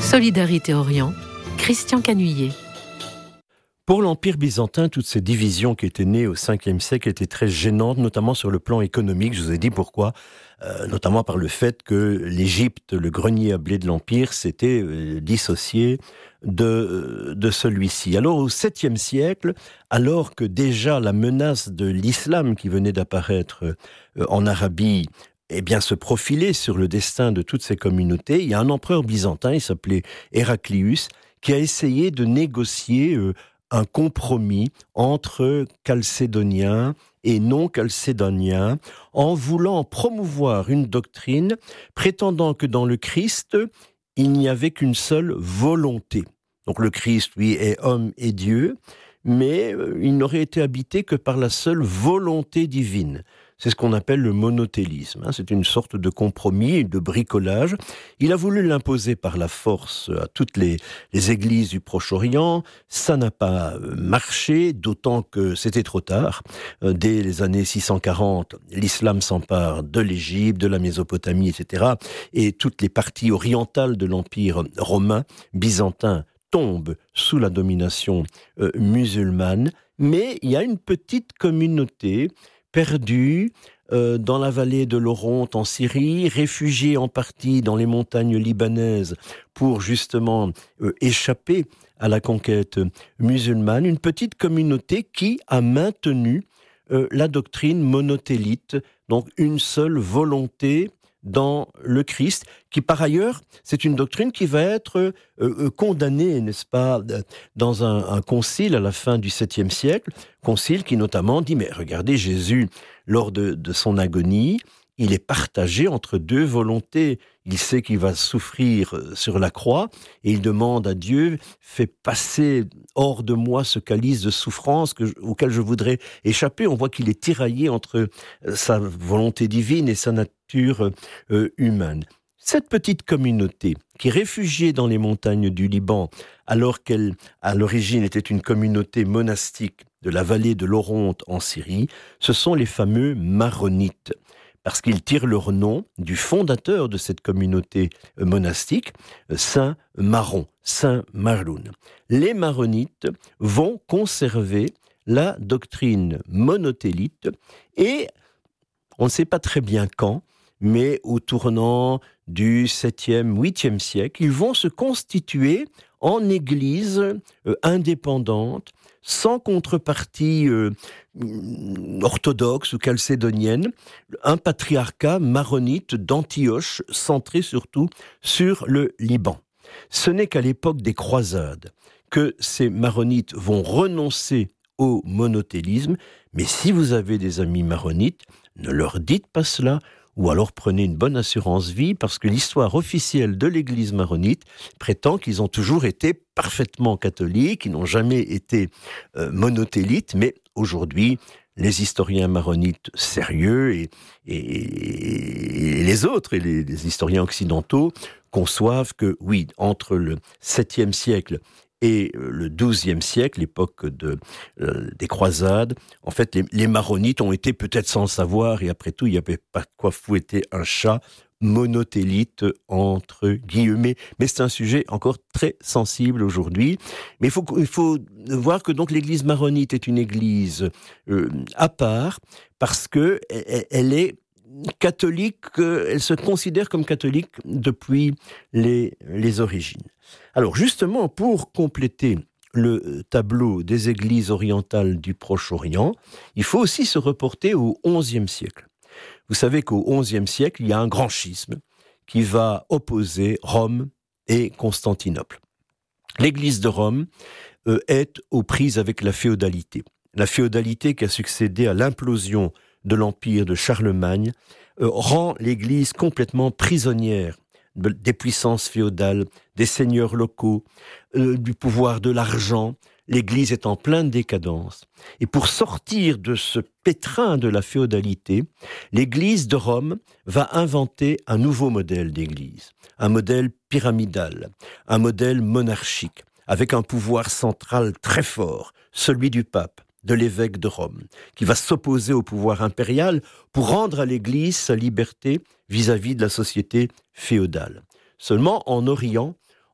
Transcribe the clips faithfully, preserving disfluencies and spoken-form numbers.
Solidarité Orient, Christian Canuillet. Pour l'Empire byzantin, toutes ces divisions qui étaient nées au cinquième siècle étaient très gênantes, notamment sur le plan économique. Je vous ai dit pourquoi, euh, notamment par le fait que l'Égypte, le grenier à blé de l'Empire, s'était euh, dissocié de, euh, de celui-ci. Alors au septième siècle, alors que déjà la menace de l'islam qui venait d'apparaître euh, en Arabie eh bien, se profilait sur le destin de toutes ces communautés, il y a un empereur byzantin, il s'appelait Héraclius, qui a essayé de négocier euh, un compromis entre Chalcédoniens et non-Chalcédoniens, en voulant promouvoir une doctrine prétendant que dans le Christ, il n'y avait qu'une seule volonté. Donc le Christ, lui, est homme et Dieu, mais il n'aurait été habité que par la seule volonté divine. C'est ce qu'on appelle le monothélisme. C'est une sorte de compromis, de bricolage. Il a voulu l'imposer par la force à toutes les, les églises du Proche-Orient. Ça n'a pas marché, d'autant que c'était trop tard. Dès les années six cent quarante, l'islam s'empare de l'Égypte, de la Mésopotamie, et cetera. Et toutes les parties orientales de l'Empire romain, byzantin, tombent sous la domination euh, musulmane. Mais il y a une petite communauté perdus euh, dans la vallée de l'Oronte en Syrie, réfugiés en partie dans les montagnes libanaises pour justement euh, échapper à la conquête musulmane, une petite communauté qui a maintenu euh, la doctrine monothélite, donc une seule volonté dans le Christ, qui par ailleurs, c'est une doctrine qui va être euh, condamnée, n'est-ce pas, dans un, un concile à la fin du septième siècle, concile qui notamment dit, mais regardez, Jésus, lors de, de son agonie, il est partagé entre deux volontés. Il sait qu'il va souffrir sur la croix et il demande à Dieu, fais passer hors de moi ce calice de souffrance que, auquel je voudrais échapper. On voit qu'il est tiraillé entre sa volonté divine et sa nature euh, humaine. Cette petite communauté qui, réfugiée dans les montagnes du Liban, alors qu'elle, à l'origine, était une communauté monastique de la vallée de l'Oronte en Syrie, ce sont les fameux Maronites. Parce qu'ils tirent leur nom du fondateur de cette communauté monastique, Saint Maron, Saint Maroun. Les Maronites vont conserver la doctrine monothélite et on ne sait pas très bien quand, mais au tournant du septième, huitième siècle, ils vont se constituer en église euh, indépendante, sans contrepartie euh, orthodoxe ou chalcédonienne, un patriarcat maronite d'Antioche, centré surtout sur le Liban. Ce n'est qu'à l'époque des croisades que ces maronites vont renoncer au monothélisme, mais si vous avez des amis maronites, ne leur dites pas cela, ou alors prenez une bonne assurance vie, parce que l'histoire officielle de l'église maronite prétend qu'ils ont toujours été parfaitement catholiques, ils n'ont jamais été euh, monothélites, mais aujourd'hui, les historiens maronites sérieux et, et, et les autres, et les, les historiens occidentaux, conçoivent que, oui, entre le septième siècle et le douzième siècle, l'époque de, euh, des croisades, en fait, les, les maronites ont été, peut-être sans le savoir, et après tout, il n'y avait pas de quoi fouetter un chat, monothélite, entre guillemets. Mais c'est un sujet encore très sensible aujourd'hui. Mais il faut, il faut voir que donc l'église maronite est une église euh, à part, parce que elle, elle est catholique, elle se considère comme catholique depuis les, les origines. Alors justement, pour compléter le tableau des églises orientales du Proche-Orient, il faut aussi se reporter au onzième siècle. Vous savez qu'au onzième siècle, il y a un grand schisme qui va opposer Rome et Constantinople. L'église de Rome euh, est aux prises avec la féodalité. La féodalité qui a succédé à l'implosion de l'empire de Charlemagne euh, rend l'Église complètement prisonnière de, des puissances féodales, des seigneurs locaux, euh, du pouvoir de l'argent. L'Église est en pleine décadence. Et pour sortir de ce pétrin de la féodalité, l'Église de Rome va inventer un nouveau modèle d'Église, un modèle pyramidal, un modèle monarchique, avec un pouvoir central très fort, celui du pape, de l'évêque de Rome, qui va s'opposer au pouvoir impérial pour rendre à l'Église sa liberté vis-à-vis de la société féodale. Seulement, en Orient,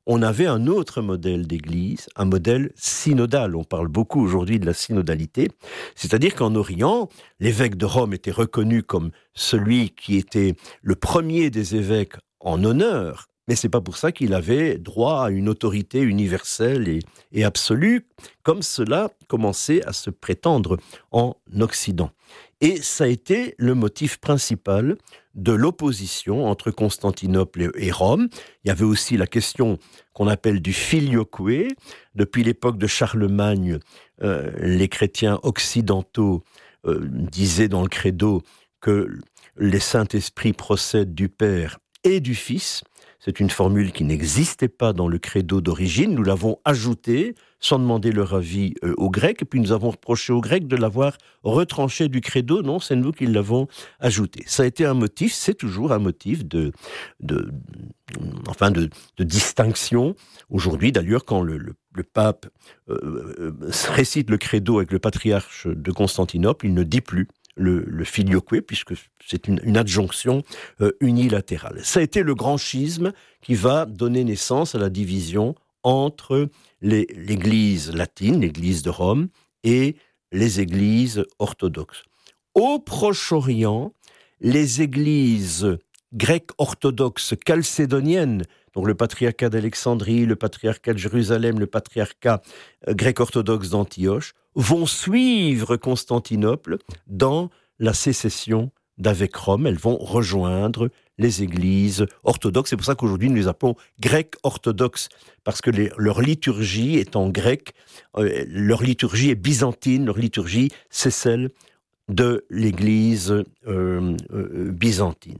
on avait un autre modèle d'église, un modèle synodal. On parle beaucoup aujourd'hui de la synodalité, c'est-à-dire qu'en Orient, l'évêque de Rome était reconnu comme celui qui était le premier des évêques en honneur, mais c'est pas pour ça qu'il avait droit à une autorité universelle et, et absolue, comme cela commençait à se prétendre en Occident. Et ça a été le motif principal de l'opposition entre Constantinople et Rome. Il y avait aussi la question qu'on appelle du filioque. Depuis l'époque de Charlemagne, euh, les chrétiens occidentaux euh, disaient dans le credo que les Saint-Esprits procèdent du Père et du Fils. C'est une formule qui n'existait pas dans le credo d'origine. Nous l'avons ajoutée sans demander leur avis euh, aux Grecs, et puis nous avons reproché aux Grecs de l'avoir retranché du credo. Non, c'est nous qui l'avons ajouté. Ça a été un motif, c'est toujours un motif de, de, enfin de, de distinction. Aujourd'hui, d'ailleurs, quand le, le, le pape euh, récite le credo avec le patriarche de Constantinople, il ne dit plus le, le filioque, puisque c'est une, une adjonction euh, unilatérale. Ça a été le grand schisme qui va donner naissance à la division entre les, l'Église latine, l'Église de Rome, et les églises orthodoxes. Au Proche-Orient, les églises grecques orthodoxes chalcédoniennes, donc le patriarcat d'Alexandrie, le patriarcat de Jérusalem, le patriarcat euh, grec orthodoxe d'Antioche, vont suivre Constantinople dans la sécession d'avec Rome. Elles vont rejoindre les églises orthodoxes. C'est pour ça qu'aujourd'hui, nous les appelons grecs orthodoxes, parce que les, leur liturgie est en grec, euh, leur liturgie est byzantine, leur liturgie, c'est celle de l'église euh, euh, byzantine.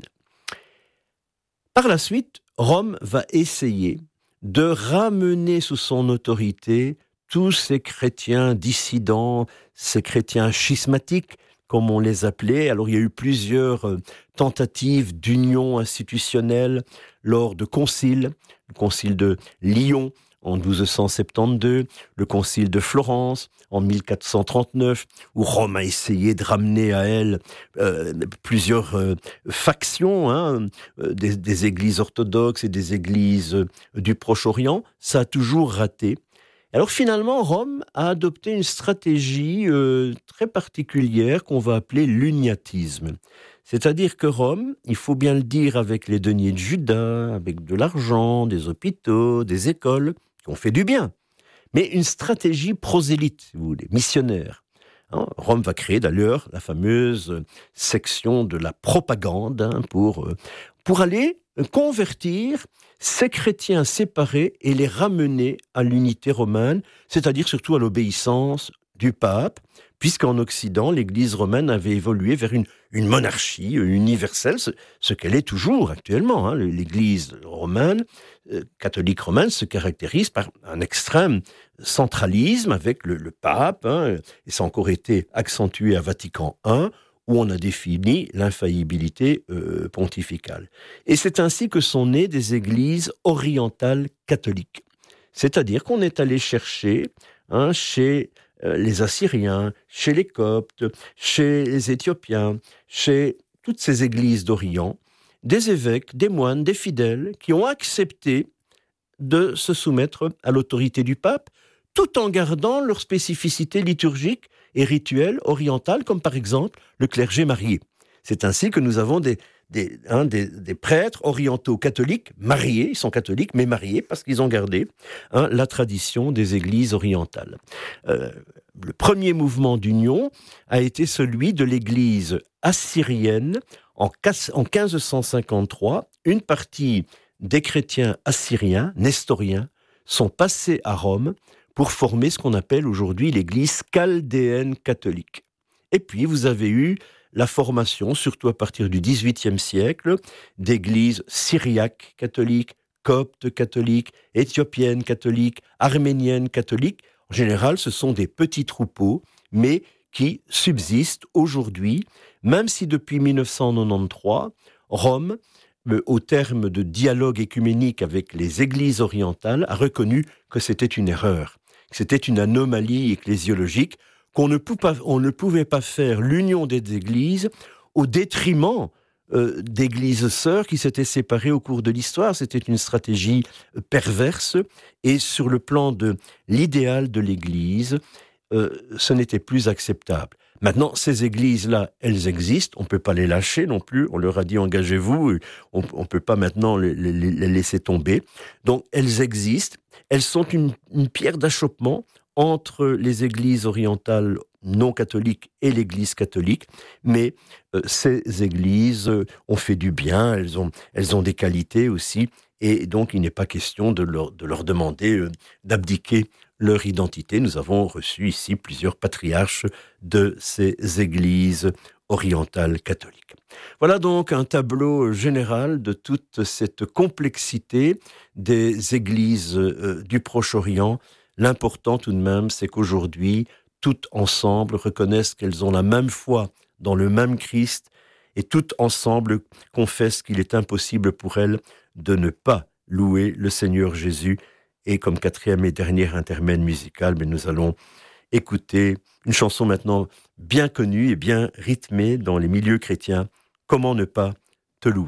Par la suite, Rome va essayer de ramener sous son autorité tous ces chrétiens dissidents, ces chrétiens schismatiques, comme on les appelait. Alors il y a eu plusieurs euh, tentatives d'union institutionnelle lors de conciles, le concile de Lyon en douze cent soixante-douze, le concile de Florence en mille quatre cent trente-neuf, où Rome a essayé de ramener à elle euh, plusieurs euh, factions, hein, euh, des, des églises orthodoxes et des églises euh, du Proche-Orient. Ça a toujours raté. Alors finalement, Rome a adopté une stratégie euh, très particulière qu'on va appeler l'uniatisme. C'est-à-dire que Rome, il faut bien le dire avec les deniers de Juda, avec de l'argent, des hôpitaux, des écoles, qui ont fait du bien, mais une stratégie prosélyte, si vous voulez, missionnaire. Hein, Rome va créer d'ailleurs la fameuse section de la propagande hein, pour, pour aller convertir ces chrétiens séparés et les ramener à l'unité romaine, c'est-à-dire surtout à l'obéissance du pape, puisqu'en Occident, l'Église romaine avait évolué vers une, une monarchie universelle, ce, ce qu'elle est toujours actuellement. Hein. L'Église romaine, euh, catholique romaine, se caractérise par un extrême centralisme avec le, le pape, hein, et ça a encore été accentué à Vatican un, où on a défini l'infaillibilité euh, pontificale. Et c'est ainsi que sont nées des églises orientales catholiques. C'est-à-dire qu'on est allé chercher hein, chez euh, les Assyriens, chez les Coptes, chez les Éthiopiens, chez toutes ces églises d'Orient, des évêques, des moines, des fidèles qui ont accepté de se soumettre à l'autorité du pape, tout en gardant leur spécificité liturgique et rituelle orientale, comme par exemple le clergé marié. C'est ainsi que nous avons des, des, hein, des, des prêtres orientaux catholiques mariés, ils sont catholiques mais mariés parce qu'ils ont gardé hein, la tradition des églises orientales. Euh, le premier mouvement d'union a été celui de l'église assyrienne en quinze cent cinquante-trois. Une partie des chrétiens assyriens, nestoriens, sont passés à Rome pour former ce qu'on appelle aujourd'hui l'Église chaldéenne catholique. Et puis, vous avez eu la formation, surtout à partir du dix-huitième siècle, d'églises syriaques catholiques, coptes catholiques, éthiopiennes catholiques, arméniennes catholiques. En général, ce sont des petits troupeaux, mais qui subsistent aujourd'hui, même si depuis mille neuf cent quatre-vingt-treize, Rome, au terme de dialogue écuménique avec les églises orientales, a reconnu que c'était une erreur, que c'était une anomalie ecclésiologique, qu'on ne, pou- pas, on ne pouvait pas faire l'union des églises au détriment euh, d'églises sœurs qui s'étaient séparées au cours de l'histoire. C'était une stratégie perverse, et sur le plan de l'idéal de l'Église, euh, ce n'était plus acceptable. Maintenant, ces églises-là, elles existent, on ne peut pas les lâcher non plus, on leur a dit engagez-vous, on ne peut pas maintenant les, les, les laisser tomber. Donc, elles existent, elles sont une, une pierre d'achoppement entre les églises orientales non catholiques et l'église catholique, mais euh, ces églises euh, ont fait du bien, elles ont, elles ont des qualités aussi, et donc il n'est pas question de leur, de leur demander euh, d'abdiquer leur identité. Nous avons reçu ici plusieurs patriarches de ces églises orientales catholiques. Voilà donc un tableau général de toute cette complexité des églises euh, du Proche-Orient. L'important tout de même, c'est qu'aujourd'hui, toutes ensemble reconnaissent qu'elles ont la même foi dans le même Christ, et toutes ensemble confessent qu'il est impossible pour elles de ne pas louer le Seigneur Jésus. Et comme quatrième et dernier intermède musical, mais nous allons écouter une chanson maintenant bien connue et bien rythmée dans les milieux chrétiens, « Comment ne pas te louer ».